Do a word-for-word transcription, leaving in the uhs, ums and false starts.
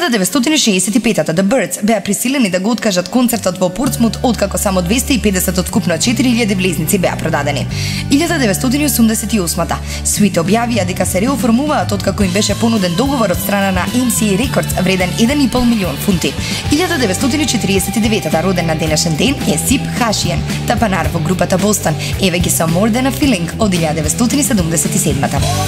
илјада деветстотини шеесет и петата The Byrds беа присилени да го откажат концертот во Портсмут откако само двесте и педесет од вкупно четири илјади влезници беа продадени. илјада деветстотини осумдесет и осмата Sweet објавија дека се реоформуваат откако им беше понуден договор од страна на Ем Си Ей Records вреден еден и пол милион фунти. илјада деветстотини четириесет и деветата роден на денешен ден е Сип Хашиен, тапанар во групата Бостон. Еве ги со More Than a Feeling од илјада деветстотини седумдесет и седмата